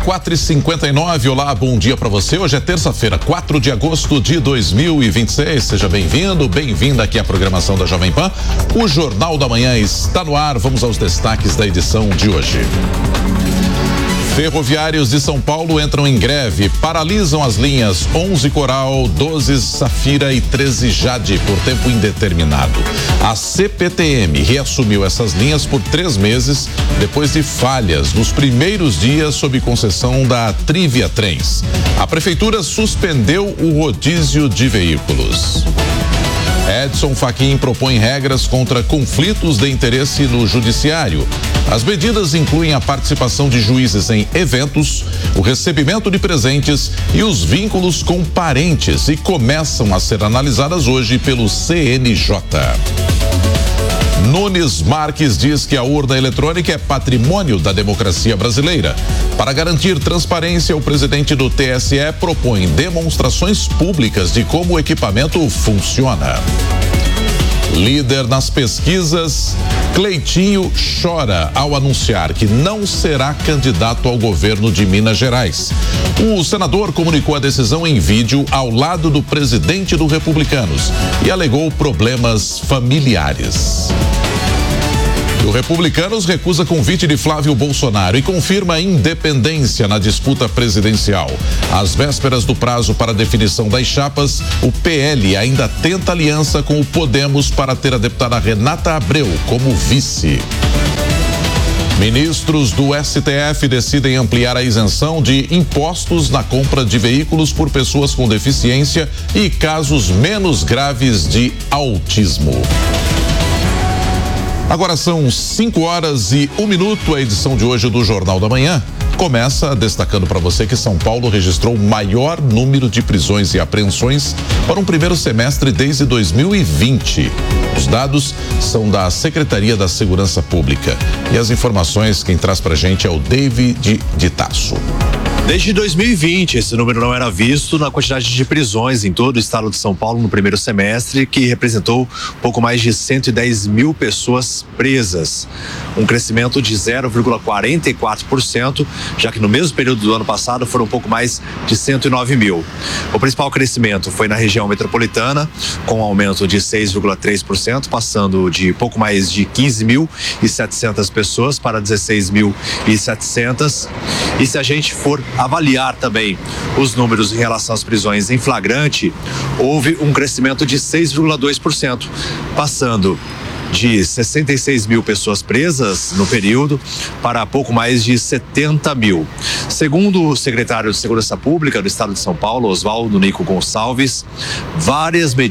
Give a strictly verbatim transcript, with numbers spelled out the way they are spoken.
quatro e cinquenta e nove, olá, bom dia para você. Hoje é terça-feira, quatro de agosto de dois mil e vinte e seis. Seja bem-vindo, bem-vinda aqui à programação da Jovem Pan. O Jornal da Manhã está no ar. Vamos aos destaques da edição de hoje. Ferroviários de São Paulo entram em greve, paralisam as linhas onze Coral, doze Safira e treze Jade por tempo indeterminado. A C P T M reassumiu essas linhas por três meses depois de falhas nos primeiros dias sob concessão da Trivia Trens. A prefeitura suspendeu o rodízio de veículos. Edson Fachin propõe regras contra conflitos de interesse no judiciário. As medidas incluem a participação de juízes em eventos, o recebimento de presentes e os vínculos com parentes e começam a ser analisadas hoje pelo C N J. Nunes Marques diz que a urna eletrônica é patrimônio da democracia brasileira. Para garantir transparência, o presidente do T S E propõe demonstrações públicas de como o equipamento funciona. Líder nas pesquisas, Cleitinho chora ao anunciar que não será candidato ao governo de Minas Gerais. O senador comunicou a decisão em vídeo ao lado do presidente do Republicanos e alegou problemas familiares. O Republicanos recusa convite de Flávio Bolsonaro e confirma independência na disputa presidencial. Às vésperas do prazo para definição das chapas, o P L ainda tenta aliança com o Podemos para ter a deputada Renata Abreu como vice. Ministros do S T F decidem ampliar a isenção de impostos na compra de veículos por pessoas com deficiência e casos menos graves de autismo. Agora são cinco horas e um minuto. A edição de hoje do Jornal da Manhã começa destacando para você que São Paulo registrou o maior número de prisões e apreensões para um primeiro semestre desde dois mil e vinte. Os dados são da Secretaria da Segurança Pública. E as informações quem traz para a gente é o David de Tasso. Desde dois mil e vinte, esse número não era visto na quantidade de prisões em todo o estado de São Paulo no primeiro semestre, que representou pouco mais de cento e dez mil pessoas presas. Um crescimento de zero vírgula quarenta e quatro por cento, já que no mesmo período do ano passado foram um pouco mais de cento e nove mil. O principal crescimento foi na região metropolitana, com um aumento de seis vírgula três por cento, passando de pouco mais de quinze mil e setecentas pessoas para dezesseis mil e setecentas. E se a gente for avaliar também os números em relação às prisões em flagrante, houve um crescimento de seis vírgula dois por cento, passando de sessenta e seis mil pessoas presas no período para pouco mais de setenta mil. Segundo o secretário de Segurança Pública do Estado de São Paulo, Oswaldo Nico Gonçalves, várias medidas